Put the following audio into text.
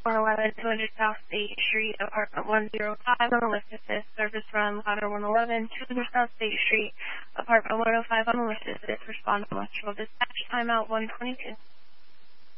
111, 200 South State Street, apartment 105 on the list assist. Service run ladder 111, 200 South State Street, apartment 105 on the list assist. Respond electrical dispatch. Timeout 122.